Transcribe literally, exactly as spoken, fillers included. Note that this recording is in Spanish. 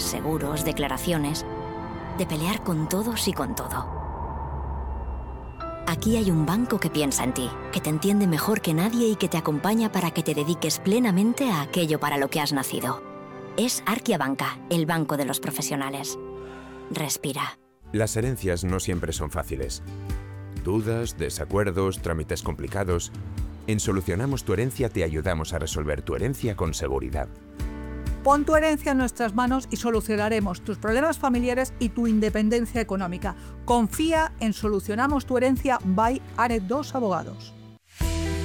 seguros, declaraciones, de pelear con todos y con todo. Aquí hay un banco que piensa en ti, que te entiende mejor que nadie y que te acompaña para que te dediques plenamente a aquello para lo que has nacido. Es Arkia Banca, el banco de los profesionales. Respira. Las herencias no siempre son fáciles. Dudas, desacuerdos, trámites complicados. En Solucionamos tu Herencia te ayudamos a resolver tu herencia con seguridad. Pon tu herencia en nuestras manos y solucionaremos tus problemas familiares y tu independencia económica. Confía en Solucionamos tu Herencia by Ared dos Abogados.